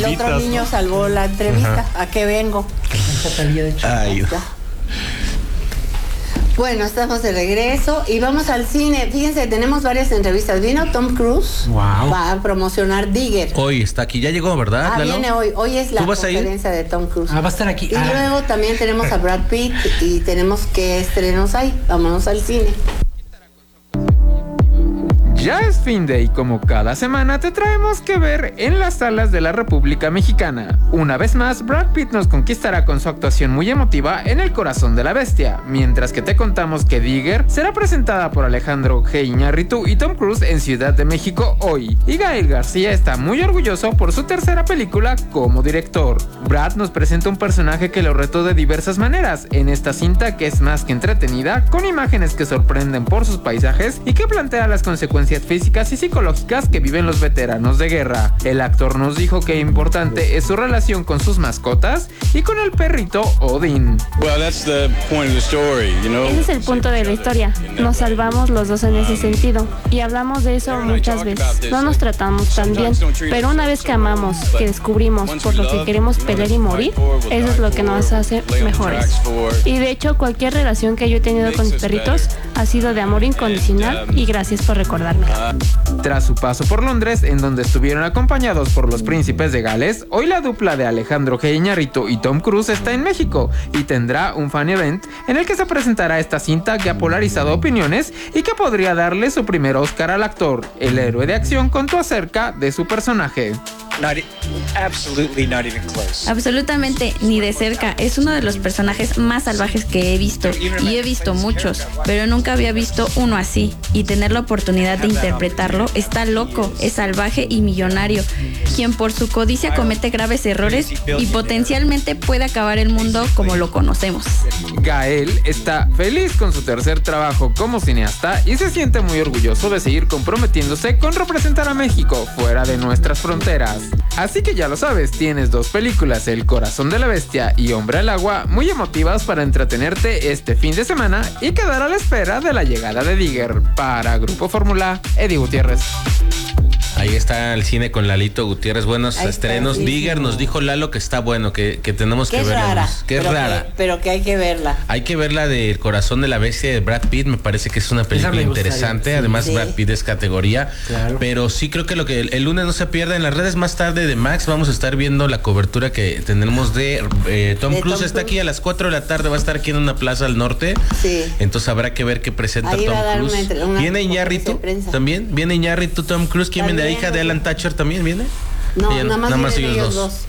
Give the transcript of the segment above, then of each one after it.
El otro niño salvó la entrevista. ¿A qué vengo? Ay. Bueno, estamos de regreso y vamos al cine. Fíjense, tenemos varias entrevistas. Vino Tom Cruise. Wow. Va a promocionar Digger. Hoy está aquí, ya llegó, ¿verdad, Lalo? Viene hoy. Hoy es la conferencia de Tom Cruise. Va a estar aquí. Y luego también tenemos a Brad Pitt y tenemos qué estrenos hay. Vámonos al cine. Ya es fin de y como cada semana te traemos que ver en las salas de la República Mexicana. Una vez más, Brad Pitt nos conquistará con su actuación muy emotiva en El Corazón de la Bestia, mientras que te contamos que Digger será presentada por Alejandro G. Iñárritu y Tom Cruise en Ciudad de México hoy. Y Gael García está muy orgulloso por su tercera película como director. Brad nos presenta un personaje que lo retó de diversas maneras en esta cinta que es más que entretenida, con imágenes que sorprenden por sus paisajes y que plantea las consecuencias físicas y psicológicas que viven los veteranos de guerra. El actor nos dijo que importante es su relación con sus mascotas y con el perrito Odin. Ese es el punto de la historia. Nos salvamos los dos en ese sentido y hablamos de eso muchas veces. No nos tratamos tan bien, pero una vez que amamos, que descubrimos por lo que queremos pelear y morir, eso es lo que nos hace mejores. Y de hecho, cualquier relación que yo he tenido con mis perritos ha sido de amor incondicional y gracias por recordarme. Tras su paso por Londres, en donde estuvieron acompañados por los príncipes de Gales, hoy la dupla de Alejandro G. Iñárritu y Tom Cruise está en México y tendrá un fan event en el que se presentará esta cinta que ha polarizado opiniones y que podría darle su primer Oscar al actor. El héroe de acción contó acerca de su personaje. Absolutamente ni de cerca. Es uno de los personajes más salvajes que he visto y he visto muchos, pero nunca había visto uno así, y tener la oportunidad de interpretarlo está loco. Es salvaje y millonario, quien por su codicia comete graves errores y potencialmente puede acabar el mundo como lo conocemos. Gael está feliz con su tercer trabajo como cineasta y se siente muy orgulloso de seguir comprometiéndose con representar a México fuera de nuestras fronteras. Así que ya lo sabes, tienes dos películas, El Corazón de la Bestia y Hombre al Agua, muy emotivas para entretenerte este fin de semana y quedar a la espera de la llegada de Digger. Para Grupo Fórmula, Eddie Gutiérrez. Ahí está el cine con Lalito Gutiérrez, buenos estrenos. Digger nos dijo Lalo que está bueno, que tenemos que verla. Que es rara. Pero que hay que verla. Hay que verla de El Corazón de la Bestia de Brad Pitt, me parece que es una película interesante. Sí, además Brad Pitt es categoría. Claro. Pero sí creo que lo que el lunes no se pierda en las redes más tarde de Max, vamos a estar viendo la cobertura que tenemos de Tom Cruise. Está aquí a las 4 de la tarde, va a estar aquí en una plaza al norte. Sí. Entonces habrá que ver qué presenta Tom Cruise. ¿Viene Iñárritu también? ¿Viene Iñárritu, Tom Cruise? ¿Quién viene? ¿La hija de Alan Thatcher también viene? No, nada más ellos dos.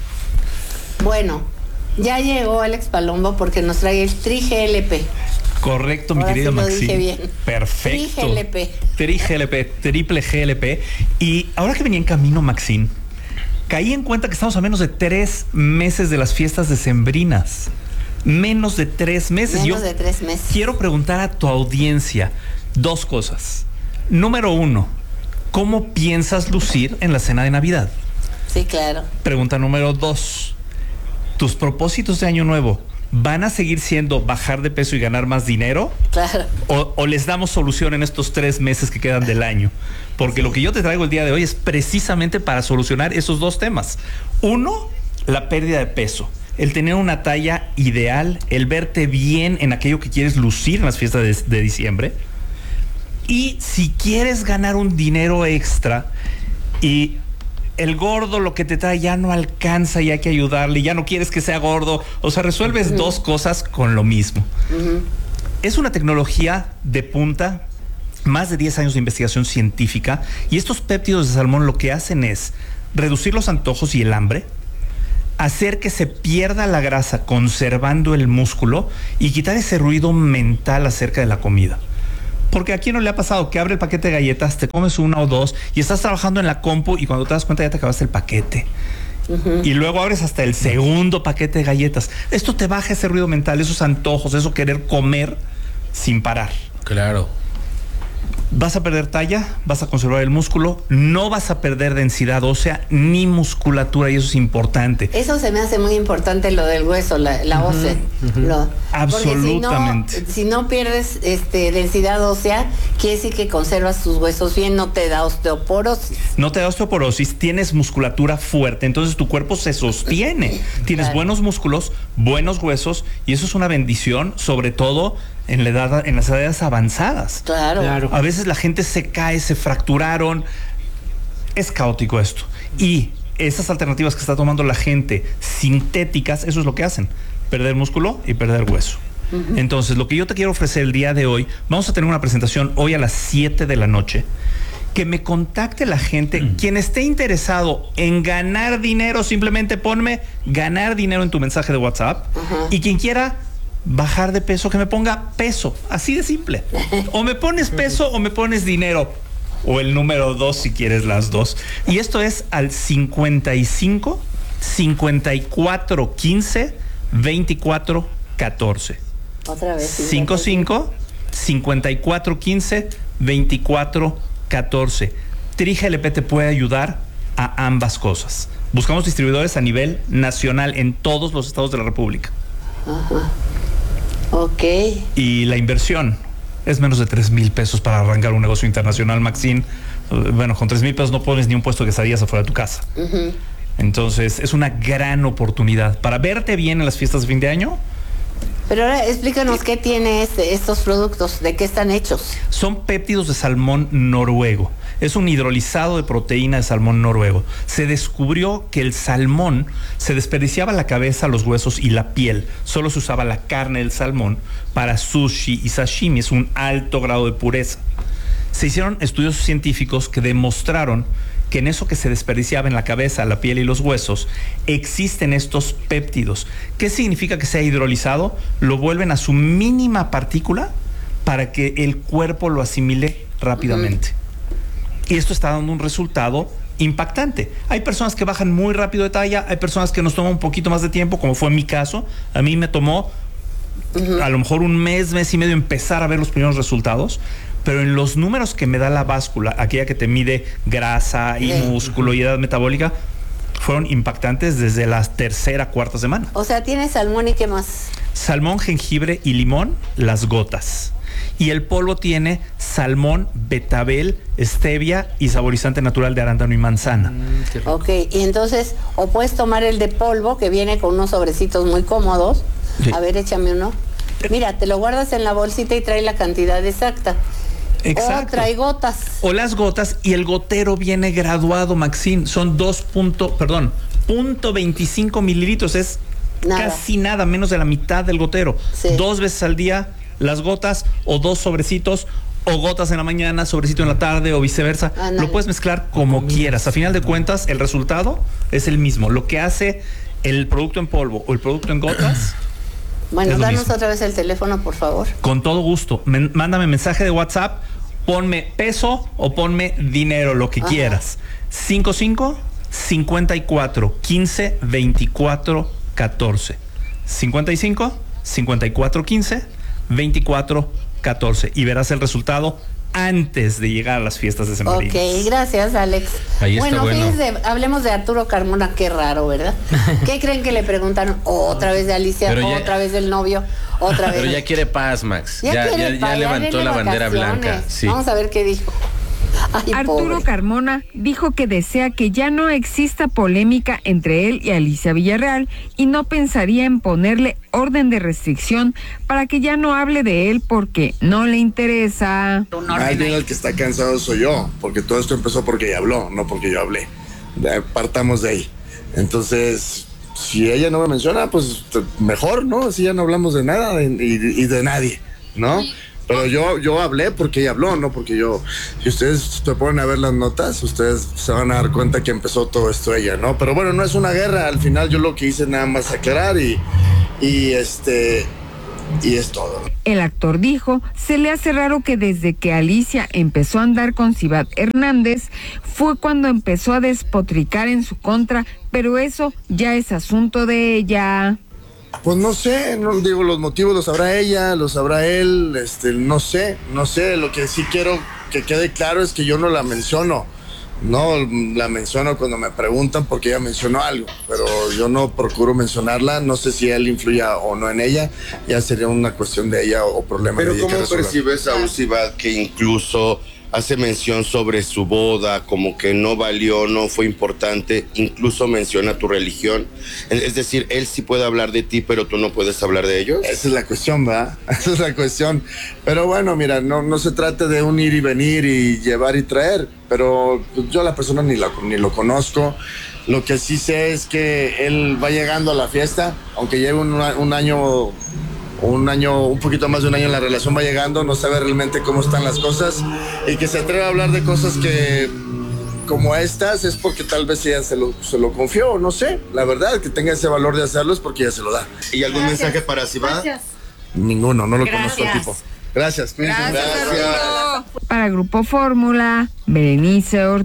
Bueno, ya llegó Alex Palombo porque nos trae el Tri-GLP. Correcto, mi querida Maxi. Lo dije bien. Perfecto. Tri-GLP. Triple GLP. Y ahora que venía en camino, Maxine, caí en cuenta que estamos a menos de 3 meses de las fiestas decembrinas. Menos de 3 meses. Menos de 3 meses. Quiero preguntar a tu audiencia 2 cosas. Número 1, ¿cómo piensas lucir en la cena de Navidad? Sí, claro. Pregunta número 2. ¿Tus propósitos de año nuevo van a seguir siendo bajar de peso y ganar más dinero? Claro. ¿O les damos solución en estos 3 meses que quedan del año? Porque lo que yo te traigo el día de hoy es precisamente para solucionar esos 2 temas. 1, la pérdida de peso. El tener una talla ideal, el verte bien en aquello que quieres lucir en las fiestas de diciembre. Y si quieres ganar un dinero extra y el gordo lo que te trae ya no alcanza y hay que ayudarle, ya no quieres que sea gordo, o sea, resuelves 2 cosas con lo mismo. Es una tecnología de punta, más de 10 años de investigación científica, y estos péptidos de salmón lo que hacen es reducir los antojos y el hambre, hacer que se pierda la grasa conservando el músculo y quitar ese ruido mental acerca de la comida. Porque a quién no le ha pasado que abre el paquete de galletas, te comes 1 o 2 y estás trabajando en la compu y cuando te das cuenta ya te acabaste el paquete. Y luego abres hasta el segundo paquete de galletas. Esto te baja ese ruido mental, esos antojos, eso querer comer sin parar. Claro. Vas a perder talla, vas a conservar el músculo, no vas a perder densidad ósea ni musculatura, y eso es importante. Eso se me hace muy importante, lo del hueso, la ósea. Absolutamente. Si no pierdes densidad ósea, quiere decir que conservas tus huesos bien, no te da osteoporosis. No te da osteoporosis, tienes musculatura fuerte, entonces tu cuerpo se sostiene. Tienes buenos músculos, buenos huesos, y eso es una bendición, sobre todo en las edades avanzadas. Claro. A veces la gente se cae, se fracturaron. Es caótico esto. Y esas alternativas que está tomando la gente, sintéticas, eso es lo que hacen: perder músculo y perder hueso. Entonces, lo que yo te quiero ofrecer el día de hoy, vamos a tener una presentación hoy a las 7 de la noche. Que me contacte la gente. Quien esté interesado en ganar dinero, simplemente ponme ganar dinero en tu mensaje de WhatsApp. Y quien quiera bajar de peso, que me ponga peso, así de simple. O me pones peso o me pones dinero, o el número 2 si quieres las dos. Y esto es al 55 54 15 24 14. Otra vez. 55 54 15 24 14. TriGLP te puede ayudar a ambas cosas. Buscamos distribuidores a nivel nacional en todos los estados de la República. Ok. Y la inversión es menos de 3,000 pesos para arrancar un negocio internacional, Maxine. Bueno, con 3,000 pesos no pones ni un puesto de quesadillas afuera de tu casa. Entonces, es una gran oportunidad para verte bien en las fiestas de fin de año. Pero ahora explícanos qué tiene estos productos, de qué están hechos. Son péptidos de salmón noruego. Es un hidrolizado de proteína de salmón noruego. Se descubrió que el salmón se desperdiciaba la cabeza, los huesos y la piel. Solo se usaba la carne del salmón para sushi y sashimi. Es un alto grado de pureza. Se hicieron estudios científicos que demostraron que en eso que se desperdiciaba en la cabeza, la piel y los huesos, existen estos péptidos. ¿Qué significa que sea hidrolizado? Lo vuelven a su mínima partícula para que el cuerpo lo asimile rápidamente. Y esto está dando un resultado impactante. Hay personas que bajan muy rápido de talla, hay personas que nos toman un poquito más de tiempo, como fue en mi caso. A mí me tomó a lo mejor un mes y medio empezar a ver los primeros resultados. Pero en los números que me da la báscula, aquella que te mide grasa y músculo y edad metabólica, fueron impactantes desde la tercera, cuarta semana. O sea, ¿tiene salmón y qué más? Salmón, jengibre y limón, las gotas. Y el polvo tiene salmón, betabel, stevia y saborizante natural de arándano y manzana. Ok, y entonces, o puedes tomar el de polvo, que viene con unos sobrecitos muy cómodos. Sí. A ver, échame uno. Mira, te lo guardas en la bolsita y trae la cantidad exacta. Exacto. O trae gotas. O las gotas, y el gotero viene graduado, Maxine. Son 0.25 mililitros. Es casi nada, menos de la mitad del gotero. Sí. 2 veces al día las gotas, o 2 sobrecitos, o gotas en la mañana, sobrecito en la tarde, o viceversa. Lo puedes mezclar como quieras. A final de cuentas, el resultado es el mismo. Lo que hace el producto en polvo o el producto en gotas. Bueno, danos otra vez el teléfono, por favor. Con todo gusto. Mándame mensaje de WhatsApp, ponme peso o ponme dinero, lo que quieras. 55 54 15 24 14. 55 54 15 24 14. Y verás el resultado antes de llegar a las fiestas de sembrinas. Ok, gracias, Alex. Ahí está bueno. Fíjense, hablemos de Arturo Carmona, qué raro, ¿verdad? ¿Qué creen que le preguntaron? Otra vez de Alicia, otra vez del novio, otra vez. Pero ya quiere paz, Max. Ya levantó la bandera blanca. Sí. Vamos a ver qué dijo. Ay, Arturo Carmona dijo que desea que ya no exista polémica entre él y Alicia Villarreal y no pensaría en ponerle orden de restricción para que ya no hable de él porque no le interesa. Alguien el que está cansado soy yo, porque todo esto empezó porque ella habló, no porque yo hablé. Partamos de ahí. Entonces, si ella no me menciona, pues mejor, ¿no? Así ya no hablamos de nada y de nadie, ¿no? Pero yo hablé porque ella habló, no porque yo. Si ustedes se ponen a ver las notas, ustedes se van a dar cuenta que empezó todo esto ella, ¿no? Pero bueno, no es una guerra. Al final yo lo que hice nada más aclarar y es todo. El actor dijo, se le hace raro que desde que Alicia empezó a andar con Sivat Hernández, fue cuando empezó a despotricar en su contra, pero eso ya es asunto de ella. Pues no sé, no digo, los motivos los sabrá ella, los sabrá él, no sé, lo que sí quiero que quede claro es que yo no la menciono. No la menciono cuando me preguntan porque ella mencionó algo, pero yo no procuro mencionarla. No sé si él influya o no en ella, ya sería una cuestión de ella o problema de ella. Pero ¿cómo percibes a Uzi Vat que incluso hace mención sobre su boda, como que no valió, no fue importante, incluso menciona tu religión? Es decir, él sí puede hablar de ti, pero tú no puedes hablar de ellos. Esa es la cuestión, ¿verdad? Esa es la cuestión. Pero bueno, mira, no se trata de un ir y venir y llevar y traer, pero yo a la persona ni lo conozco. Lo que sí sé es que él va llegando a la fiesta, aunque lleve un año, un poquito más de un año en la relación, va llegando, no sabe realmente cómo están las cosas, y que se atreva a hablar de cosas que como estas es porque tal vez ella se lo confió, no sé, la verdad, que tenga ese valor de hacerlo es porque ella se lo da. ¿Y algún mensaje para Sivad? Ninguno, no lo conozco al tipo. Gracias. Para Grupo Fórmula, Berenice Ortiz.